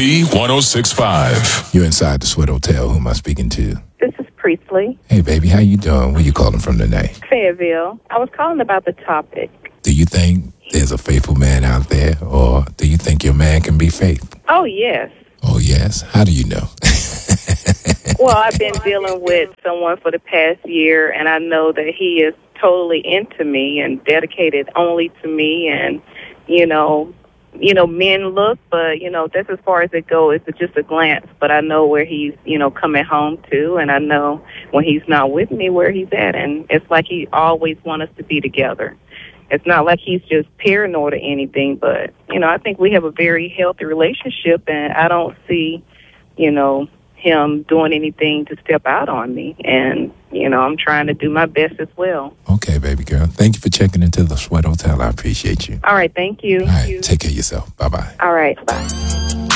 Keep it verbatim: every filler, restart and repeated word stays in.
B one oh six point five. You're inside the Sweat Hotel. Who am I speaking to? This is Priestley. Hey, baby, how you doing? Where you calling from today? Fayetteville. I was calling about the topic. Do you think there's a faithful man out there, or do you think your man can be faithful? Oh, yes. Oh, yes? How do you know? Well, I've been dealing with someone for the past year, and I know that he is totally into me and dedicated only to me. And, you know, you know, men look, but, you know, that's as far as it goes. It's just a glance. But I know where he's, you know, coming home to, and I know when he's not with me where he's at. And it's like he always wants us to be together. It's not like he's just paranoid or anything, but, you know, I think we have a very healthy relationship, and I don't see, you know, him doing anything to step out on me. And, you know, I'm trying to do my best as well. Okay, baby girl. Thank you for checking into the Sweat Hotel. I appreciate you. All right, thank you. All right, take care of yourself. Bye-bye. All right, bye.